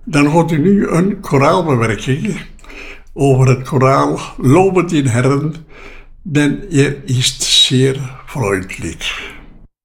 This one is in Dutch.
Dan hoort u nu een koraalbewerking over het koraal Lobend in Herren, denn er ist zeer freundlich.